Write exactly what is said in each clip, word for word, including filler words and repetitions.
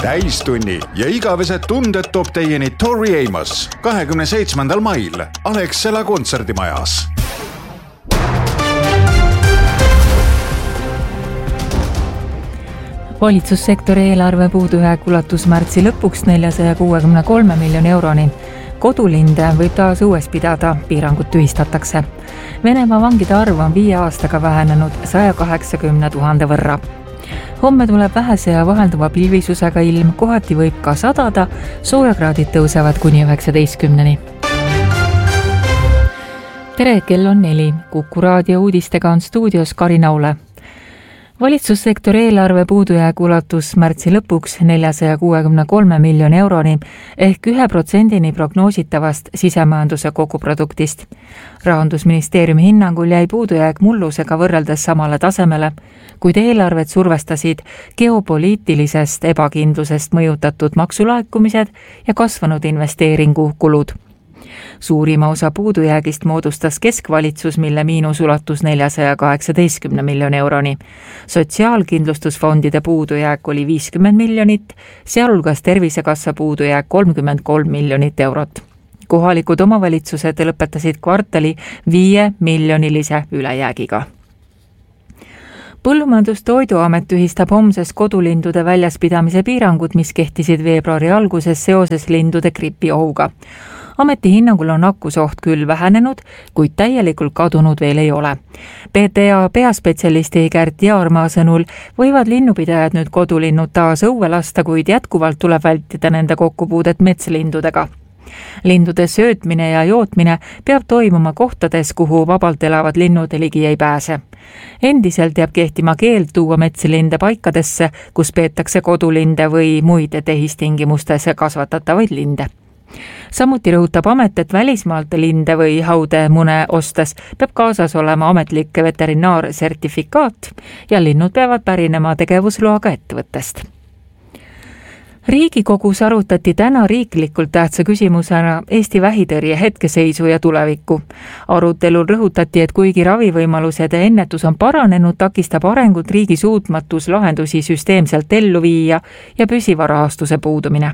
täistunni ja igavesed tunded toob teieni Tori Amos kahekümne seitsmendal mail Alexela kontserdimajas. Valitsussektori eelarve puudujääk ulatus märtsi lõpuks neljasaja kuuekümne kolme miljoni euroni. Kodulinde võib taas uues pidada, piirangud tühistatakse. Venemaa vangide arv on viie aastaga vähenenud saja kaheksakümne tuhande võrra. Homme tuleb vähese ja vahelduva pilvisusega ilm, kohati võib ka sadada, soojakraadid tõusevad kuni üheksateistkümneni. Tere, kell on neli. Kuku raadio uudistega on stuudios Karin Aule. Valitsussektori eelarve puudujääk ulatus märtsi lõpuks neljasaja kuuekümne kolme miljoni euroni ehk ühe protsendini prognoositavast sisemajanduse koguproduktist. Rahandusministeeriumi hinnangul jäi puudujääk mullusega võrreldes samale tasemele, kuid eelarvet survestasid geopoliitilisest ebakindlusest mõjutatud maksulaekumised ja kasvanud investeeringu kulud. Suurima osa puudujäägist moodustas keskvalitsus, mille miinus ulatus neljasaja kaheksateistkümne miljoni euroni. Sotsiaalkindlustusfondide puudujääk oli viiskümmend miljonit, sealhulgas Tervisekassa puudujääk kolmkümmend kolm miljonit eurot. Kohalikud omavalitsused lõpetasid kvartali viie miljonilise ülejäägiga. Põllumajandustoiduamet tühistab homses kodulindude väljaspidamise piirangud, mis kehtisid veebruari alguses seoses lindude gripi ohuga. Ameti hinnangul on nakkusoht küll vähenenud, kuid täielikult kadunud veel ei ole. P T A peaspetsialisti Kärt Jaarmaa sõnul võivad linnupidajad nüüd kodulinnud taas õue lasta, kuid jätkuvalt tuleb vältida nende kokkupuudet metslindudega. Lindude söötmine ja jootmine peab toimuma kohtades, kuhu vabalt elavad linnud ligi ei pääse. Endiselt jääb kehtima keeld tuua metslinde paikadesse, kus peetakse kodulinde või muid tehistingimustes kasvatatavaid linde. Samuti rõhutab amet, et välismaalt linde või haude mune ostes peab kaasas olema ametlik veterinaarsertifikaat ja linnud peavad pärinema tegevusloaga ettevõttest. Riigikogus arutati täna riiklikult tähtsa küsimusena Eesti vähitõrje hetkeseisu ja tulevikku. Arutelul rõhutati, et kuigi ravivõimalused ja ennetus on paranenud, takistab arengut riigi suutmatus lahendusi süsteemselt ellu viia ja püsiva rahastuse puudumine.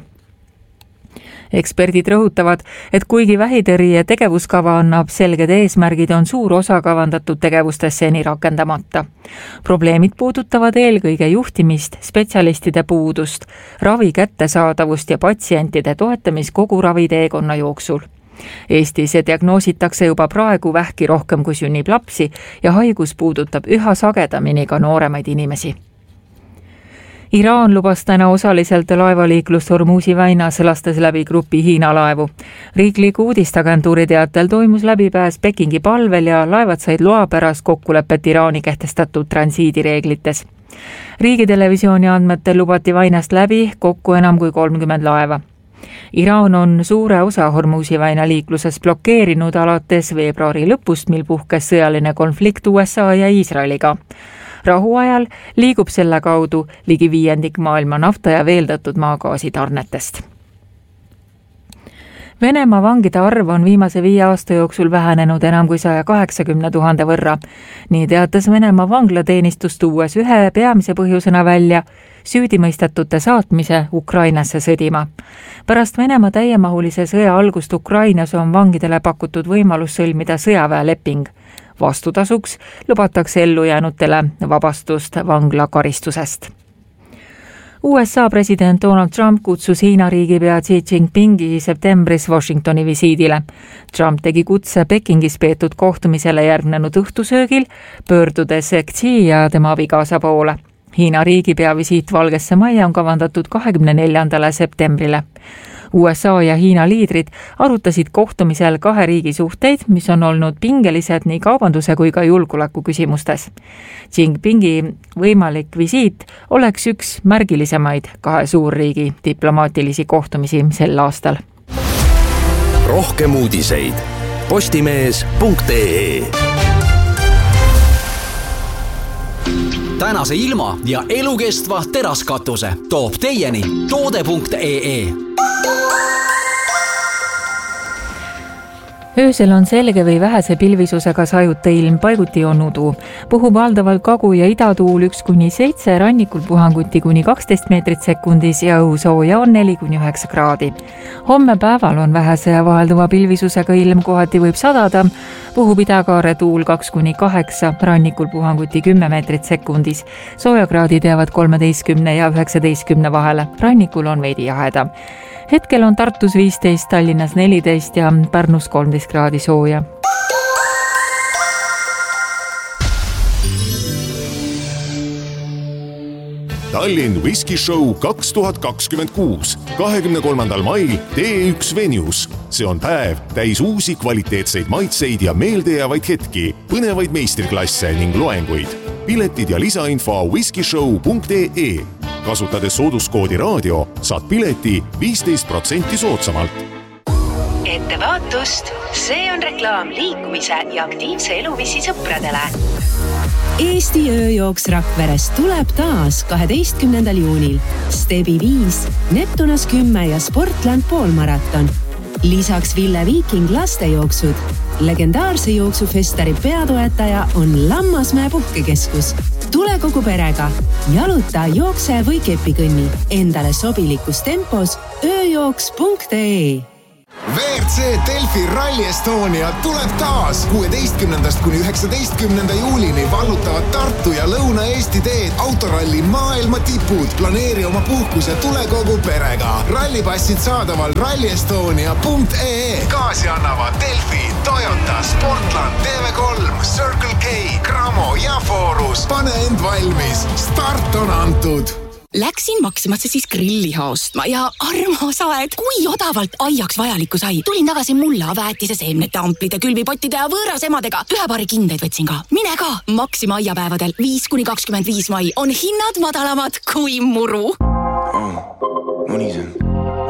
Eksperdid rõhutavad, et kuigi vähitõrje tegevuskava annab selged eesmärgid, on suur osa kavandatud tegevustes seni rakendamata. Probleemid puudutavad eelkõige juhtimist, spetsialistide puudust, ravi kättesaadavust ja patsientide toetamis kogu raviteekonna jooksul. Eestis diagnoositakse juba praegu vähki rohkem kui sünnib lapsi ja haigus puudutab üha sagedamini ka nooremaid inimesi. Iraan lubas täna osaliselt laevaliiklust Hormuzi väinas, lastes läbi grupi Hiina laevu. Riikliku uudistagentuuri teatel toimus läbipääs Pekingi palvel ja laevad said loa pärast kokkulepet Iraani kehtestatud transiidireeglites. Riigitelevisiooni andmetel lubati väinast läbi kokku enam kui kolmkümmend laeva. Iraan on suure osa Hormuzi väina liikluses blokeerinud alates veebruari lõpust, mil puhkes sõjaline konflikt U S A ja Iisraeliga. Rahu ajal liigub selle kaudu ligi viiendik maailma nafta ja veeldatud maagaasi tarnetest. Venemaa vangide arv on viimase viie aasta jooksul vähenenud enam kui saja kaheksakümne tuhande võrra. Nii teatas Venemaa vanglateenistus tuues ühe peamise põhjusena välja süüdimõistetute saatmise Ukrainasse sõdima. Pärast Venemaa täiemahulise sõja algust Ukrainas on vangidele pakutud võimalus sõlmida sõjaväeleping. Vastutasuks lubatakse ellu jäänutele vabastust vangla karistusest. U S A president Donald Trump kutsus Hiina riigipea Xi Jinpingi septembris Washingtoni visiidile. Trump tegi kutse Pekingis peetud kohtumisele järgnenud õhtusöögil, pöördudes Xi ja tema abikaasa poole. Hiina riigipea visiit Valgesse Majja on kavandatud kahekümne neljandale septembrile. U S A ja Hiina liidrid arutasid kohtumisel kahe riigi suhteid, mis on olnud pingelised nii kaubanduse kui ka julgeoleku küsimustes. Jinpingi võimalik visiit oleks üks märgilisemaid kahe suurriigi diplomaatilisi kohtumisi sel aastal. Rohkem uudiseid postimees punkt ee. Tänase ilma ja elukestva teraskatuse toob teieni toode punkt ee. Öösel on selge või vähese pilvisusega sajuta ilm, paiguti on udu. Puhub valdavalt kagu- ja idatuul üks kuni seitse, rannikul puhanguti kuni kaksteist meetrit sekundis ja õhusooja on neli kuni üheksa kraadi. Homme päeval on vähese ja vahelduva pilvisusega ilm, kohati võib sadada. Puhub idakaare tuul kaks kuni kaheksa, rannikul puhanguti kümme meetrit sekundis. Soojakraadid jäävad kolmeteistkümne ja üheksateistkümne vahele, rannikul on veidi jaheda. Hetkel on Tartus viisteist, Tallinnas neliteist ja Pärnus kolmteist kraadi sooja. Tallinn Whisky Show kaks tuhat kakskümmend kuus, kahekümne kolmandal mail T üks Venues. See on päev täis uusi kvaliteetseid maitseid ja meeldejäävaid hetki, põnevaid meistriklasse ning loenguid. Piletid ja lisainfo whiskyshow punkt ee. Kasutades sooduskoodi raadio saad pileti viisteist protsenti soodsamalt. Ettevaatust, see on reklaam liikumise ja aktiivse eluviisi sõpradele. Eesti ööjooks Rakveres tuleb taas kaheteistkümnendal juunil. Stebi viis, Neptunas kümme ja Sportland poolmaraton. Lisaks Ville Viiking lastejooksud. Legendaarse jooksufestari peatoetaja on Lammasmäe puhkekeskus. Tule kogu perega, jaluta, jookse või kepikõnni. Endale sobilikus tempos ööjooks punkt ee. V R C Delfi Rally Estonia tuleb taas kuueteistkümnendast kuni üheksateistkümnenda juulini vallutavad Tartu ja Lõuna-Eesti teed autoralli maailma tipud. Planeeri oma puhkus ja tule kogu perega. Rallipassid saadaval rally estonia punkt ee. Kaasi annavad Delfi, Toyota, Sportland, T V kolm, Circle K, Cramo ja Forus. Pane end valmis. Start on antud. Läksin maksimasse siis grilliha ostma ja armas aed, kui odavalt aiaks vajalikku sai. Tulin tagasi mulla, väetise, seemnete, amplide, külvipottide ja võõras emadega. Ühe paari kindeid võtsin ka. Mine ka! Maxima aiapäevadel viis kuni kakskümmend viis mai on hinnad madalamad kui muru. Oh, mõni see.